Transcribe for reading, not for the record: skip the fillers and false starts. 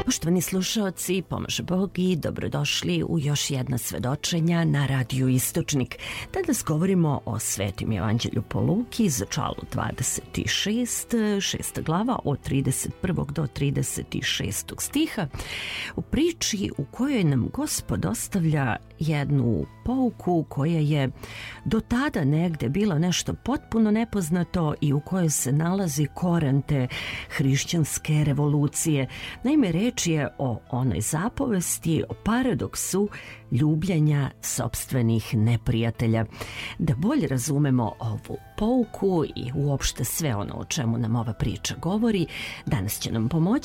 Poštovani slušaoci, pomaže Bog i dobrodošli u još jedna svedočenja na Radiju Istočnik. Danas govorimo o Svetom evanđelju po Luki, začalu 26, 6. glava od 31. do 36. stiha, u priči u kojoj nam Gospod ostavlja jednu pouku koja je do tada negde bila nešto potpuno nepoznato i u kojoj se nalazi koren te hrišćanske revolucije. Naime, reč je o onoj zapovesti, o paradoksu ljubljenja sopstvenih neprijatelja. Da bolje razumemo ovu pouku i uopšte sve ono o čemu nam ova priča govori, danas će nam pomoći